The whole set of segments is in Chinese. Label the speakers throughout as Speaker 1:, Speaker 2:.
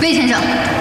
Speaker 1: 魏先生，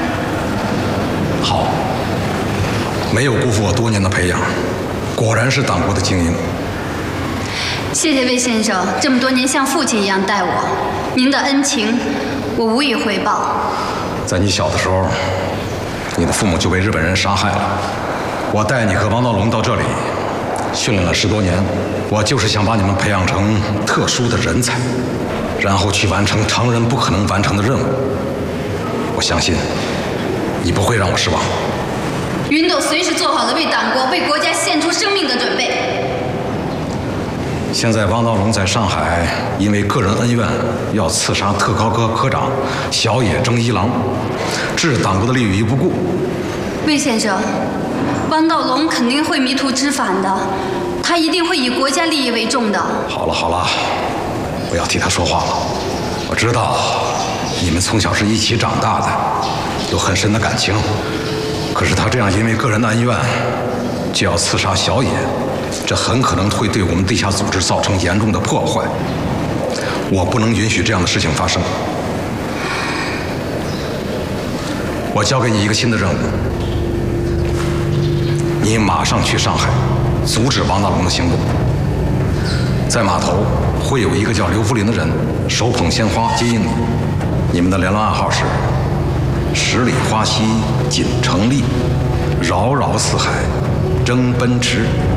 Speaker 2: 好，没有辜负我多年的培养，果然是党国的精英。
Speaker 1: 谢谢魏先生这么多年像父亲一样待我，您的恩情我无以回报。
Speaker 2: 在你小的时候，你的父母就被日本人杀害了。我带你和王道龙到这里，训练了10多年，我就是想把你们培养成特殊的人才，然后去完成常人不可能完成的任务。我相信你不会让我失望。
Speaker 1: 云朵随时做好了为党国、为国家献出生命的准备。
Speaker 2: 现在王道龙在上海因为个人恩怨要刺杀特高科科长小野征一郎，置党国的利益于不顾。
Speaker 1: 魏先生，汪道龙肯定会迷途知返的，他一定会以国家利益为重的。
Speaker 2: 好了好了，不要替他说话了。我知道你们从小是一起长大的，有很深的感情。可是他这样因为个人的恩怨就要刺杀小野，这很可能会对我们地下组织造成严重的破坏。我不能允许这样的事情发生。我交给你一个新的任务，你马上去上海，阻止王大龙的行动。在码头会有一个叫刘福林的人手捧鲜花接应你。你们的联络暗号是10里花溪锦城丽，扰扰四海争奔驰。